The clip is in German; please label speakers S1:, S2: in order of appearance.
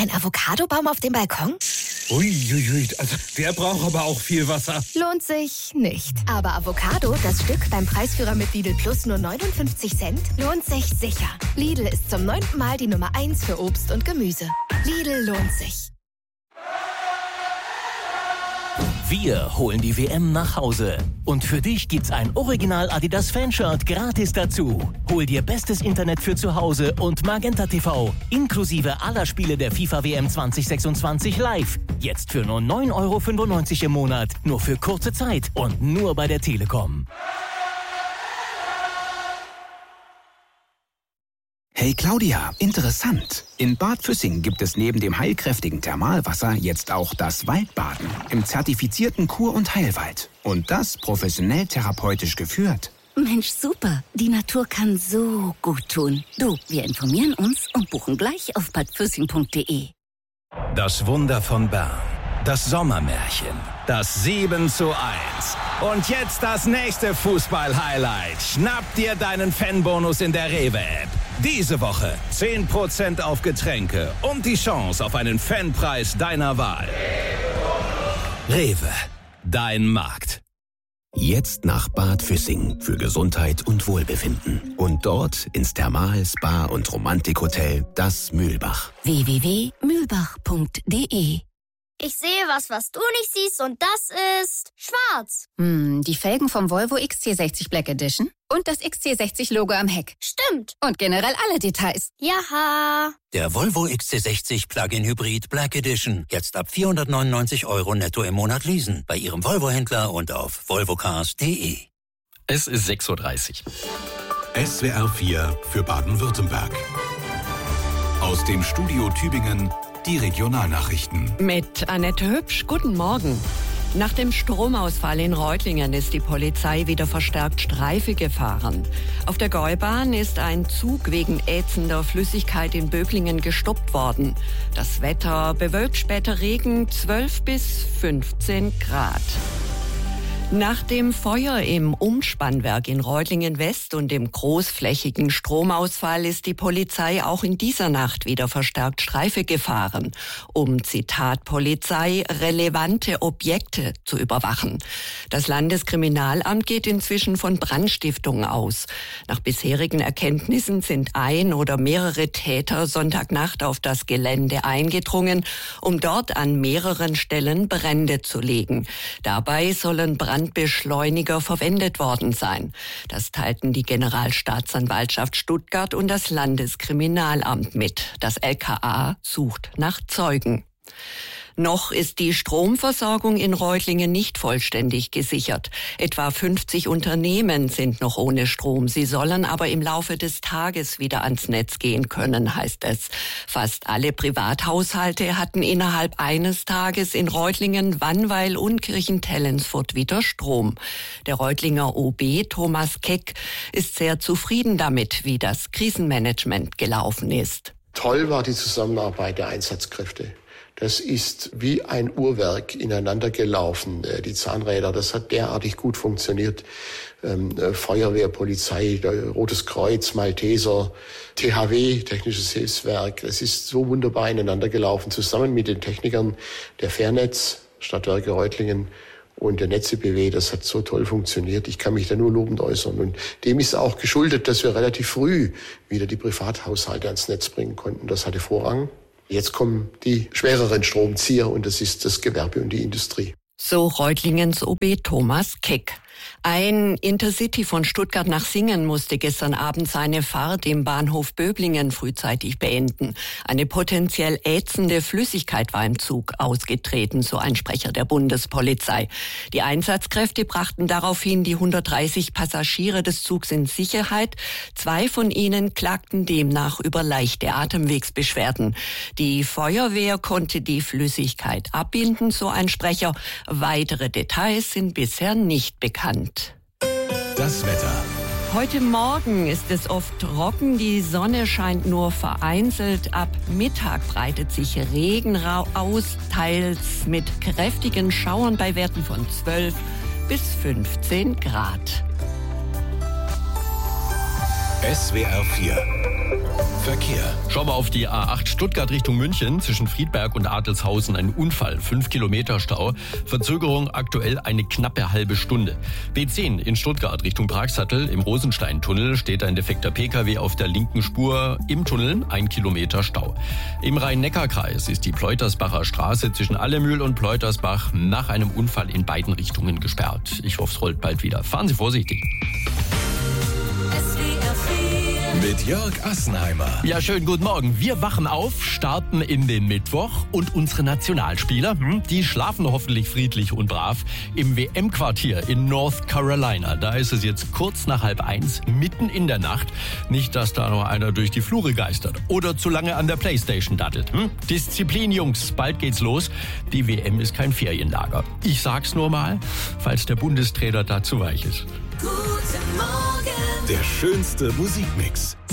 S1: Ein Avocadobaum auf dem Balkon?
S2: Uiuiui, also der braucht aber auch viel Wasser.
S1: Lohnt sich nicht. Aber Avocado, das Stück beim Preisführer mit Lidl Plus nur 59 Cent, lohnt sich sicher. Lidl ist zum 9. Mal die Nummer 1 für Obst und Gemüse. Lidl lohnt sich.
S3: Wir holen die WM nach Hause. Und für dich gibt's ein Original Adidas Fanshirt gratis dazu. Hol dir bestes Internet für zu Hause und Magenta TV, inklusive aller Spiele der FIFA WM 2026 live. Jetzt für nur 9,95 € im Monat. Nur für kurze Zeit und nur bei der Telekom.
S4: Hey Claudia, interessant. In Bad Füssing gibt es neben dem heilkräftigen Thermalwasser jetzt auch das Waldbaden im zertifizierten Kur- und Heilwald. Und das professionell therapeutisch geführt.
S5: Mensch, super. Die Natur kann so gut tun. Du, wir informieren uns und buchen gleich auf badfüssing.de.
S6: Das Wunder von Bern. Das Sommermärchen. Das 7:1. Und jetzt das nächste Fußball-Highlight. Schnapp dir deinen Fanbonus in der Rewe-App. Diese Woche 10% auf Getränke und die Chance auf einen Fanpreis deiner Wahl. Rewe, dein Markt.
S4: Jetzt nach Bad Füssing für Gesundheit und Wohlbefinden. Und dort ins Thermal-, Spa- und Romantikhotel Das Mühlbach.
S5: www.mühlbach.de.
S7: Ich sehe was du nicht siehst und das ist schwarz.
S8: Die Felgen vom Volvo XC60 Black Edition und das XC60-Logo am Heck.
S7: Stimmt.
S8: Und generell alle Details.
S7: Jaha.
S9: Der Volvo XC60 Plug-in Hybrid Black Edition. Jetzt ab 499 € netto im Monat leasen. Bei Ihrem Volvo-Händler und auf volvocars.de.
S10: Es ist 6:30 Uhr.
S11: SWR 4 für Baden-Württemberg. Aus dem Studio Tübingen die Regionalnachrichten.
S12: Mit Annette Hübsch, guten Morgen. Nach dem Stromausfall in Reutlingen ist die Polizei wieder verstärkt Streife gefahren. Auf der Gäubahn ist ein Zug wegen ätzender Flüssigkeit in Böblingen gestoppt worden. Das Wetter bewölkt, später Regen, 12 bis 15 Grad. Nach dem Feuer im Umspannwerk in Reutlingen West und dem großflächigen Stromausfall ist die Polizei auch in dieser Nacht wieder verstärkt Streife gefahren, um, Zitat Polizei, relevante Objekte zu überwachen. Das Landeskriminalamt geht inzwischen von Brandstiftung aus. Nach bisherigen Erkenntnissen sind ein oder mehrere Täter Sonntagnacht auf das Gelände eingedrungen, um dort an mehreren Stellen Brände zu legen. Dabei sollen Brandbeschleuniger verwendet worden sein. Das teilten die Generalstaatsanwaltschaft Stuttgart und das Landeskriminalamt mit. Das LKA sucht nach Zeugen. Noch ist die Stromversorgung in Reutlingen nicht vollständig gesichert. Etwa 50 Unternehmen sind noch ohne Strom. Sie sollen aber im Laufe des Tages wieder ans Netz gehen können, heißt es. Fast alle Privathaushalte hatten innerhalb eines Tages in Reutlingen, Wannweil und Kirchentellensfurt wieder Strom. Der Reutlinger OB Thomas Keck ist sehr zufrieden damit, wie das Krisenmanagement gelaufen ist.
S13: Toll war die Zusammenarbeit der Einsatzkräfte. Das ist wie ein Uhrwerk ineinander gelaufen. Die Zahnräder, das hat derartig gut funktioniert. Feuerwehr, Polizei, Rotes Kreuz, Malteser, THW, Technisches Hilfswerk. Es ist so wunderbar ineinander gelaufen, zusammen mit den Technikern der Fairnetz, Stadtwerke Reutlingen und der Netze BW. Das hat so toll funktioniert. Ich kann mich da nur lobend äußern. Und dem ist auch geschuldet, dass wir relativ früh wieder die Privathaushalte ans Netz bringen konnten. Das hatte Vorrang. Jetzt kommen die schwereren Stromzieher und das ist das Gewerbe und die Industrie.
S12: So Reutlingens OB Thomas Keck. Ein Intercity von Stuttgart nach Singen musste gestern Abend seine Fahrt im Bahnhof Böblingen frühzeitig beenden. Eine potenziell ätzende Flüssigkeit war im Zug ausgetreten, so ein Sprecher der Bundespolizei. Die Einsatzkräfte brachten daraufhin die 130 Passagiere des Zugs in Sicherheit. 2 von ihnen klagten demnach über leichte Atemwegsbeschwerden. Die Feuerwehr konnte die Flüssigkeit abbinden, so ein Sprecher. Weitere Details sind bisher nicht bekannt.
S11: Das Wetter.
S12: Heute Morgen ist es oft trocken, die Sonne scheint nur vereinzelt. Ab Mittag breitet sich Regen aus, teils mit kräftigen Schauern bei Werten von 12 bis 15 Grad.
S11: SWR 4 Verkehr.
S10: Schauen wir auf die A8 Stuttgart Richtung München. Zwischen Friedberg und Adelshausen ein Unfall. 5 Kilometer Stau. Verzögerung aktuell eine knappe halbe Stunde. B10 in Stuttgart Richtung Pragsattel. Im Rosenstein-Tunnel steht ein defekter Pkw auf der linken Spur. Im Tunnel 1 Kilometer Stau. Im Rhein-Neckar-Kreis ist die Pleutersbacher Straße zwischen Allemühl und Pleutersbach nach einem Unfall in beiden Richtungen gesperrt. Ich hoffe, es rollt bald wieder. Fahren Sie vorsichtig.
S11: Mit Jörg Assenheimer.
S10: Ja, schönen guten Morgen. Wir wachen auf, starten in den Mittwoch und unsere Nationalspieler, die schlafen hoffentlich friedlich und brav im WM-Quartier in North Carolina. Da ist es jetzt kurz nach 12:30, mitten in der Nacht. Nicht, dass da noch einer durch die Flure geistert oder zu lange an der Playstation dattelt. Disziplin, Jungs, bald geht's los. Die WM ist kein Ferienlager. Ich sag's nur mal, falls der Bundestrainer da zu weich ist.
S11: Guten Morgen. Der schönste Musikmix.